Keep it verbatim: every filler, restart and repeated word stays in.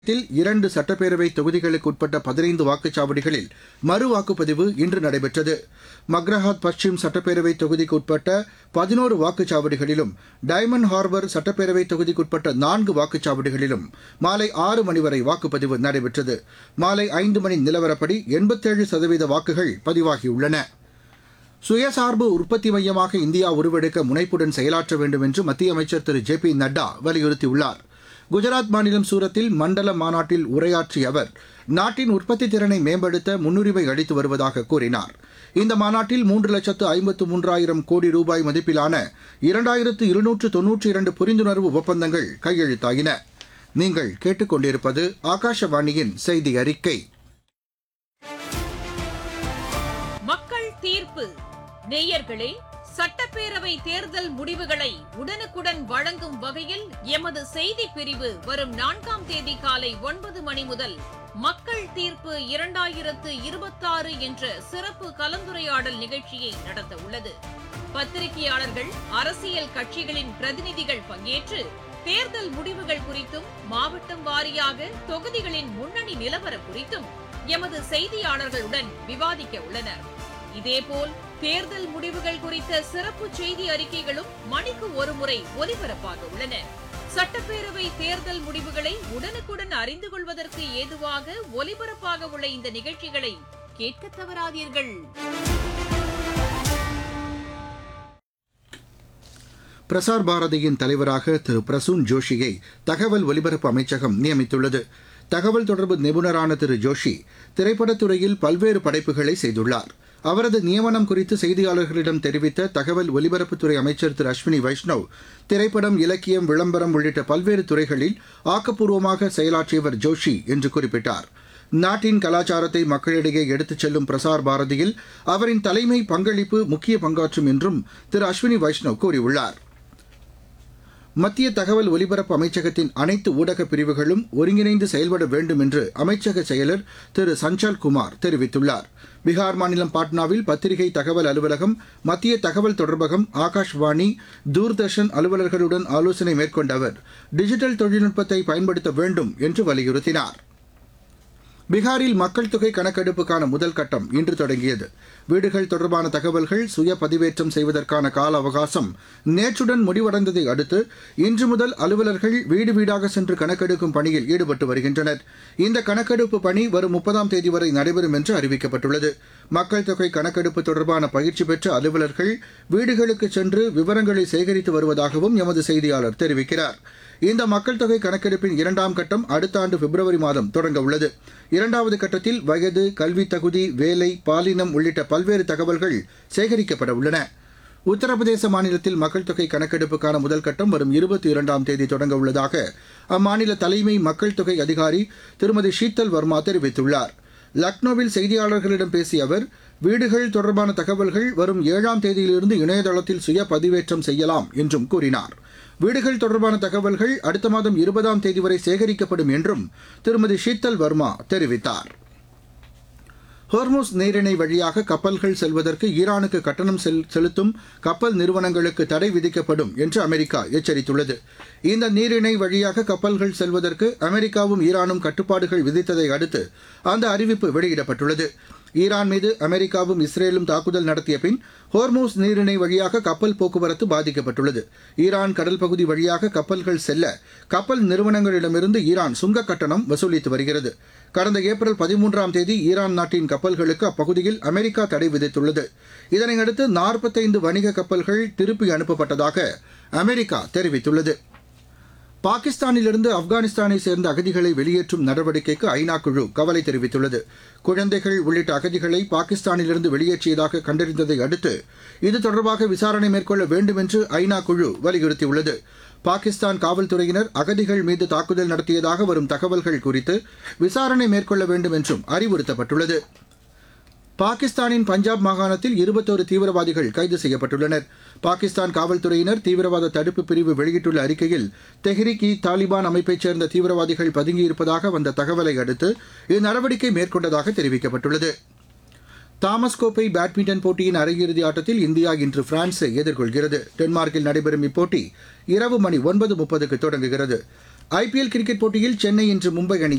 த்தில் இரண்டு சட்டப்பேரவை தொகுதிகளுக்கு உட்பட்ட பதினைந்து வாக்குச்சாவடிகளில் மறு வாக்குப்பதிவு இன்று நடைபெற்றது. மக்ரஹாத் பஷ்சிம் சட்டப்பேரவை தொகுதிக்கு உட்பட்ட பதினோரு வாக்குச்சாவடிகளிலும், டைமண்ட் ஹார்பர் சட்டப்பேரவை தொகுதிக்குட்பட்ட நான்கு வாக்குச்சாவடிகளிலும் மாலை ஆறு மணி வரை வாக்குப்பதிவு நடைபெற்றது. மாலை ஐந்து மணி நிலவரப்படி எண்பத்தேழு சதவீத வாக்குகள் பதிவாகியுள்ளன. சுயசார்பு உற்பத்தி மையமாக இந்தியா உருவெடுக்க முனைப்புடன் செயலாற்ற வேண்டும் என்று மத்திய அமைச்சர் திரு ஜே பி நட்டா வலியுறுத்தியுள்ளார். குஜராத் மாநிலம் சூரத்தில் மண்டல மாநாட்டில் உரையாற்றிய அவர், நாட்டின் உற்பத்தி திறனை மேம்படுத்த முன்னுரிமை அளித்து வருவதாக கூறினார். இந்த மாநாட்டில் மூன்று லட்சத்து ஐம்பத்து மூன்றாயிரம் கோடி ரூபாய் மதிப்பிலான இரண்டாயிரத்து இருநூற்று தொன்னூற்றி இரண்டு புரிந்துணர்வு ஒப்பந்தங்கள் கையெழுத்தாயின. நீங்கள் கேட்டுக் கொண்டிருப்பது ஆகாஷவாணியின் செய்தி அறிக்கை. மக்கள் தீர்ப்பு. நேயர்களே, சட்டப்பேரவை தேர்தல் முடிவுகளை உடனுக்குடன் வழங்கும் வகையில் எமது செய்தி பிரிவு வரும் நான்காம் தேதி காலை ஒன்பது மணி முதல் மக்கள் தீர்ப்பு இரண்டாயிரத்து இருபத்தாறு என்ற சிறப்பு கலந்துரையாடல் நிகழ்ச்சியை நடத்த உள்ளது. பத்திரிகையாளர்கள், அரசியல் கட்சிகளின் பிரதிநிதிகள் பங்கேற்று தேர்தல் முடிவுகள் குறித்தும், மாவட்டம் வாரியாக தொகுதிகளின் முன்னணி நிலவரம் குறித்தும் எமது செய்தியாளர்களுடன் விவாதிக்க உள்ளனர். இதேபோல் தேர்தல் முடிவுகள் குறித்த சிறப்பு செய்தி அறிக்கைகளும் மணிக்கு ஒருமுறை ஒலிபரப்பாக உள்ளன. சட்டப்பேரவை தேர்தல் முடிவுகளை உடனுக்குடன் அறிந்து கொள்வதற்கு ஏதுவாக ஒலிபரப்பாக உள்ள இந்த நிகழ்ச்சிகளை கேட்க தவறாதீர்கள். பிரசார் பாரதியின் தலைவராக திரு பிரசூன் ஜோஷியை தகவல் ஒலிபரப்பு அமைச்சகம் நியமித்துள்ளது. தகவல் தொடர்பு நிபுணரான திரு ஜோஷி திரைப்படத்துறையில் பல்வேறு படைப்புகளை செய்துள்ளார். அவரது நியமனம் குறித்து செய்தியாளர்களிடம் தெரிவித்த தகவல் ஒலிபரப்புத்துறை அமைச்சர் திரு அஸ்வினி வைஷ்ணவ், திரைப்படம், இலக்கியம், விளம்பரம் உள்ளிட்ட பல்வேறு துறைகளில் ஆக்கப்பூர்வமாக செயலாற்றியவர் ஜோஷி என்று குறிப்பிட்டார். நாட்டின் கலாச்சாரத்தை மக்களிடையே எடுத்துச் செல்லும் பிரசார் பாரதியில் அவரின் தலைமை பங்களிப்பு முக்கிய பங்காற்றும் என்றும் திரு அஸ்வினி வைஷ்ணவ் கூறியுள்ளார். மத்திய தகவல் ஒலிபரப்பு அமைச்சகத்தின் அனைத்து ஊடக பிரிவுகளும் ஒருங்கிணைந்து செயல்பட வேண்டும் என்று அமைச்சக செயலர் திரு சஞ்சல் குமார் தெரிவித்துள்ளார். பீகார் மாநிலம் பாட்னாவில் பத்திரிகை தகவல் அலுவலகம், மத்திய தகவல் தொடர்பகம், ஆகாஷ்வாணி, தூர்தர்ஷன் அலுவலர்களுடன் ஆலோசனை மேற்கொண்ட அவர் டிஜிட்டல் தொழில்நுட்பத்தை பயன்படுத்த வேண்டும் என்று வலியுறுத்தினார். பீகாரில் மக்கள் தொகை கணக்கெடுப்புக்கான முதல் கட்டம் இன்று தொடங்கியது. வீடுகள் தொடர்பான தகவல்கள் சுய பதிவேற்றம் செய்வதற்கான கால அவகாசம் நேற்றுடன் முடிவடைந்ததை அடுத்து இன்று முதல் அலுவலர்கள் வீடு வீடாக சென்று கணக்கெடுக்கும் பணியில் ஈடுபட்டு வருகின்றனர். இந்த கணக்கெடுப்பு பணி வரும் முப்பதாம் தேதி வரை நடைபெறும் என்று அறிவிக்கப்பட்டுள்ளது. மக்கள் தொகை கணக்கெடுப்பு தொடர்பான பயிற்சி பெற்ற அலுவலர்கள் வீடுகளுக்கு சென்று விவரங்களை சேகரித்து வருவதாகவும் எமது செய்தியாளர் தெரிவிக்கிறார். இந்த மக்கள் தொகை கணக்கெடுப்பின் இரண்டாம் கட்டம் அடுத்த ஆண்டு பிப்ரவரி மாதம் தொடங்க உள்ளது. இரண்டாவது கட்டத்தில் வயது, கல்வி தகுதி, வேலை, பாலினம் உள்ளிட்ட பல்வேறு தகவல்கள் சேகரிக்கப்பட உள்ளன. உத்தரப்பிரதேச மாநிலத்தில் மக்கள் தொகை கணக்கெடுப்புக்கான முதல் கட்டம் வரும் இருபத்தி இரண்டாம் தேதி தொடங்க உள்ளதாக அம்மாநில தலைமை மக்கள் தொகை அதிகாரி திருமதி ஷீத்தல் வர்மா தெரிவித்துள்ளார். லக்னோவில் செய்தியாளர்களிடம் பேசிய அவர், வீடுகள் தொடர்பான தகவல்கள் வரும் ஏழாம் தேதியிலிருந்து இணையதளத்தில் சுய பதிவேற்றம் செய்யலாம் என்றும் கூறினார். வீடுகள் தொடர்பான தகவல்கள் அடுத்த மாதம் இருபதாம் தேதி வரை சேகரிக்கப்படும் என்றும் திருமதி ஷீத்தல் வர்மா தெரிவித்தார். ஹோர்முஸ் நீரிணை வழியாக கப்பல்கள் செல்வதற்கு ஈரானுக்கு கட்டணம் செலுத்தும் கப்பல் நிறுவனங்களுக்கு தடை விதிக்கப்படும் என்று அமெரிக்கா எச்சரித்துள்ளது. இந்த நீரிணை வழியாக கப்பல்கள் செல்வதற்கு அமெரிக்காவும் ஈரானும் கட்டுப்பாடுகள் விதித்ததை அடுத்து அந்த அறிவிப்பு வெளியிடப்பட்டுள்ளது. ஈரான் மீது அமெரிக்காவும் இஸ்ரேலும் தாக்குதல் நடத்திய பின் ஹோர்முஸ் நீரிணை வழியாக கப்பல் போக்குவரத்து பாதிக்கப்பட்டுள்ளது. ஈரான் கடல் பகுதி வழியாக கப்பல்கள் செல்ல கப்பல் நிறுவனங்களிடமிருந்து ஈரான் சுங்க கட்டணம் வசூலித்து வருகிறது. கடந்த ஏப்ரல் பதிமூன்றாம் தேதி ஈரான் நாட்டின் கப்பல்களுக்கு அப்பகுதியில் அமெரிக்கா தடை விதித்துள்ளது. இதனையடுத்து நாற்பத்தைந்து வணிக கப்பல்கள் திருப்பி அனுப்பப்பட்டதாக அமெரிக்கா தெரிவித்துள்ளது. பாகிஸ்தானிலிருந்து ஆப்கானிஸ்தானை சேர்ந்த அகதிகளை வெளியேற்றும் நடவடிக்கைக்கு ஐநா குழு கவலை தெரிவித்துள்ளது. குழந்தைகள் உள்ளிட்ட அகதிகளை பாகிஸ்தானிலிருந்து வெளியேற்றியதாக கண்டறிந்ததை அடுத்து இது தொடர்பாக விசாரணை மேற்கொள்ள வேண்டும் என்று ஐநா குழு வலியுறுத்தியுள்ளது. பாகிஸ்தான் காவல்துறையினர் அகதிகள் மீது தாக்குதல் நடத்தியதாக வரும் தகவல்கள் குறித்து விசாரணை மேற்கொள்ள வேண்டும் என்றும் அறிவுறுத்தப்பட்டுள்ளது. பாகிஸ்தானின் பஞ்சாப் மாகாணத்தில் இருபத்தோரு தீவிரவாதிகள் கைது செய்யப்பட்டுள்ளனர். பாகிஸ்தான் காவல்துறையினர் தீவிரவாத தடுப்பு பிரிவு வெளியிட்டுள்ள அறிக்கையில், தெஹ்ரிக் இ தாலிபான் அமைப்பைச் சேர்ந்த தீவிரவாதிகள் பதுங்கியிருப்பதாக வந்த தகவலை அடுத்து இந்நடவடிக்கை மேற்கொண்டதாக தெரிவிக்கப்பட்டுள்ளது. தாமஸ் கோப்பை பேட்மிண்டன் போட்டியின் அரையிறுதி ஆட்டத்தில் இந்தியா இன்று பிரான்ஸை எதிர்கொள்கிறது. டென்மார்க்கில் நடைபெறும் இப்போட்டி இரவு மணி ஒன்பது முப்பதுக்கு தொடங்குகிறது. ஐபிஎல் கிரிக்கெட் போட்டியில் சென்னை இன்று மும்பை அணியை